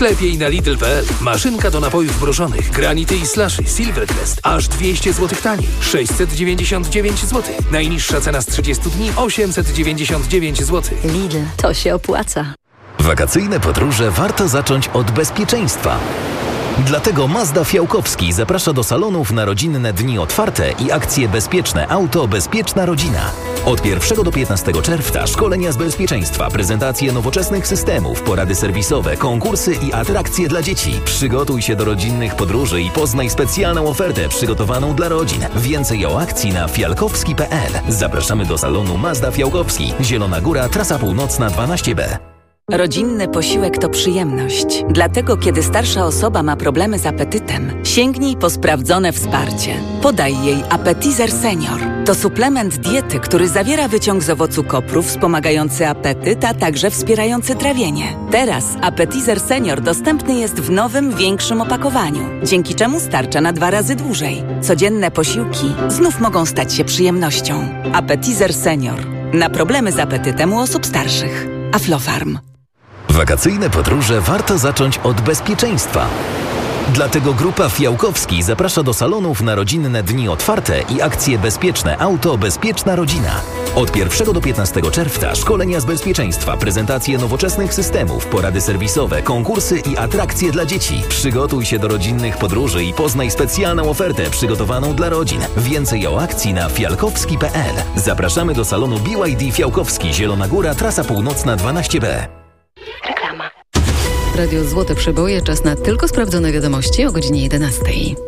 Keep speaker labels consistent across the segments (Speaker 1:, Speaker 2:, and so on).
Speaker 1: sklepie i na Lidl.pl. Maszynka do napojów mrożonych, granity i slushy Silvercrest aż 200 zł taniej. 699 zł. Najniższa cena z 30 dni 899 zł.
Speaker 2: Lidl, to się opłaca.
Speaker 3: Wakacyjne podróże warto zacząć od bezpieczeństwa. Dlatego Mazda Fiałkowski zaprasza do salonów na rodzinne dni otwarte i akcje Bezpieczne Auto, Bezpieczna Rodzina. Od 1 do 15 czerwca szkolenia z bezpieczeństwa, prezentacje nowoczesnych systemów, porady serwisowe, konkursy i atrakcje dla dzieci. Przygotuj się do rodzinnych podróży i poznaj specjalną ofertę przygotowaną dla rodzin. Więcej o akcji na fialkowski.pl. Zapraszamy do salonu Mazda Fiałkowski. Zielona Góra, trasa północna 12B.
Speaker 4: Rodzinny posiłek to przyjemność. Dlatego, kiedy starsza osoba ma problemy z apetytem, sięgnij po sprawdzone wsparcie. Podaj jej Appetizer Senior. To suplement diety, który zawiera wyciąg z owocu kopru wspomagający apetyt, a także wspierający trawienie. Teraz Appetizer Senior dostępny jest w nowym, większym opakowaniu, dzięki czemu starcza na 2 razy dłużej. Codzienne posiłki znów mogą stać się przyjemnością. Appetizer Senior. Na problemy z apetytem u osób starszych. Aflofarm.
Speaker 3: Wakacyjne podróże warto zacząć od bezpieczeństwa. Dlatego Grupa Fiałkowski zaprasza do salonów na rodzinne dni otwarte i akcje Bezpieczne Auto, Bezpieczna Rodzina. Od 1 do 15 czerwca szkolenia z bezpieczeństwa, prezentacje nowoczesnych systemów, porady serwisowe, konkursy i atrakcje dla dzieci. Przygotuj się do rodzinnych podróży i poznaj specjalną ofertę przygotowaną dla rodzin. Więcej o akcji na fialkowski.pl. Zapraszamy do salonu BYD Fiałkowski, Zielona Góra, trasa północna 12B.
Speaker 2: Reklama.
Speaker 5: Radio Złote Przeboje, czas na tylko sprawdzone wiadomości o godzinie 11.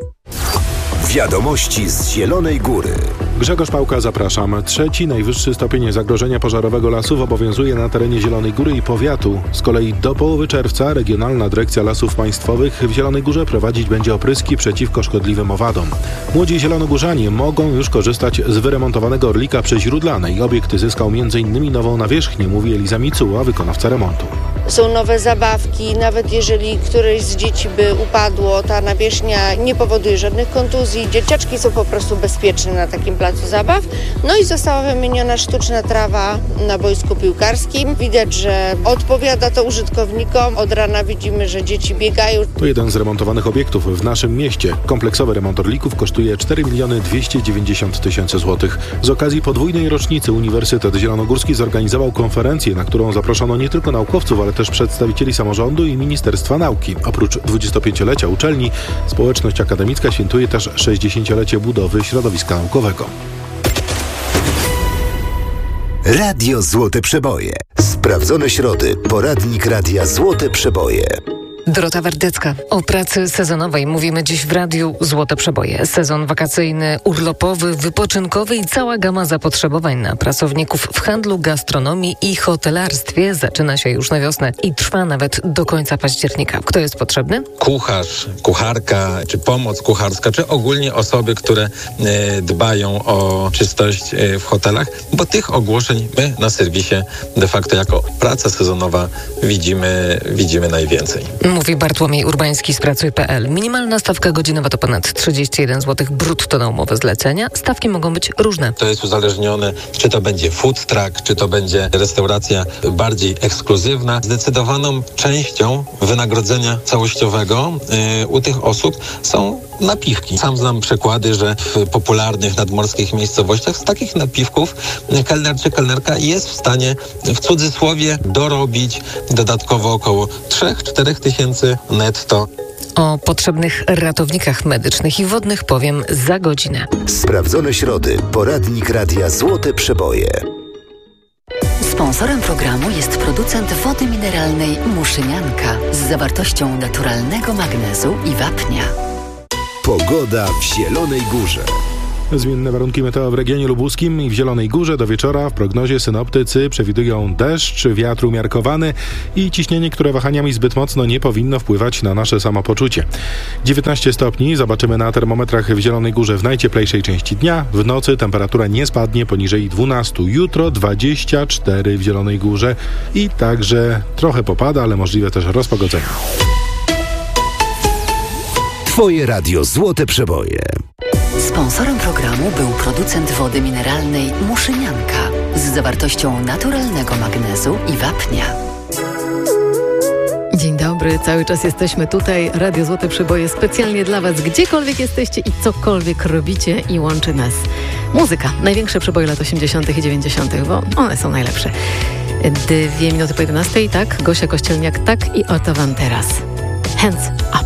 Speaker 6: Wiadomości z Zielonej Góry.
Speaker 7: Grzegorz Pałka, zapraszam. 3. najwyższy stopień zagrożenia pożarowego lasów obowiązuje na terenie Zielonej Góry i powiatu. Z kolei do połowy czerwca Regionalna Dyrekcja Lasów Państwowych w Zielonej Górze prowadzić będzie opryski przeciwko szkodliwym owadom. Młodzi zielonogórzanie mogą już korzystać z wyremontowanego Orlika przy Źródlanej. Obiekt zyskał m.in. nową nawierzchnię, mówi Eliza Micuła, wykonawca remontu.
Speaker 8: Są nowe zabawki, nawet jeżeli któreś z dzieci by upadło, ta nawierzchnia nie powoduje żadnych kontuzji. Dzieciaczki są po prostu bezpieczne na takim placu zabaw. No i została wymieniona sztuczna trawa na boisku piłkarskim. Widać, że odpowiada to użytkownikom. Od rana widzimy, że dzieci biegają.
Speaker 7: To jeden z remontowanych obiektów w naszym mieście. Kompleksowy remont Orlików kosztuje 4 290 000 złotych. Z okazji podwójnej rocznicy Uniwersytet Zielonogórski zorganizował konferencję, na którą zaproszono nie tylko naukowców, ale też przedstawicieli samorządu i Ministerstwa Nauki. Oprócz 25-lecia uczelni, społeczność akademicka świętuje też 60-lecie budowy środowiska naukowego.
Speaker 6: Radio Złote Przeboje. Sprawdzone środy. Poradnik Radia Złote Przeboje.
Speaker 5: Dorota Wardecka. O pracy sezonowej mówimy dziś w Radiu Złote Przeboje. Sezon wakacyjny, urlopowy, wypoczynkowy i cała gama zapotrzebowań na pracowników w handlu, gastronomii i hotelarstwie zaczyna się już na wiosnę i trwa nawet do końca października. Kto jest potrzebny?
Speaker 9: Kucharz, kucharka, czy pomoc kucharska, czy ogólnie osoby, które dbają o czystość w hotelach, bo tych ogłoszeń my na serwisie de facto jako praca sezonowa widzimy najwięcej.
Speaker 5: Mówi Bartłomiej Urbański z Pracuj.pl. Minimalna stawka godzinowa to ponad 31 zł brutto na umowę zlecenia. Stawki mogą być różne.
Speaker 9: To jest uzależnione, czy to będzie food truck, czy to będzie restauracja bardziej ekskluzywna. Zdecydowaną częścią wynagrodzenia całościowego u tych osób są napiwki. Sam znam przykłady, że w popularnych nadmorskich miejscowościach z takich napiwków kelner czy kelnerka jest w stanie w cudzysłowie dorobić dodatkowo około 3-4 tysięcy netto.
Speaker 5: O potrzebnych ratownikach medycznych i wodnych powiem za godzinę.
Speaker 6: Sprawdzone środy. Poradnik Radia Złote Przeboje.
Speaker 2: Sponsorem programu jest producent wody mineralnej Muszynianka z zawartością naturalnego magnezu i wapnia.
Speaker 6: Pogoda w Zielonej Górze.
Speaker 7: Zmienne warunki meteo w regionie lubuskim i w Zielonej Górze. Do wieczora w prognozie synoptycy przewidują deszcz, wiatr umiarkowany i ciśnienie, które wahaniami zbyt mocno nie powinno wpływać na nasze samopoczucie. 19 stopni zobaczymy na termometrach w Zielonej Górze w najcieplejszej części dnia. W nocy temperatura nie spadnie poniżej 12. Jutro 24 w Zielonej Górze i także trochę popada, ale możliwe też rozpogodzenie.
Speaker 6: Twoje radio Złote Przeboje.
Speaker 2: Sponsorem programu był producent wody mineralnej Muszynianka z zawartością naturalnego magnezu i wapnia.
Speaker 10: Dzień dobry, cały czas jesteśmy tutaj. Radio Złote Przeboje specjalnie dla Was, gdziekolwiek jesteście i cokolwiek robicie i łączy nas muzyka. Największe przeboje lat 80. i 90., bo one są najlepsze. 2 minuty po 11, tak? Gosia Kościelniak, tak i oto Wam teraz. Hands up.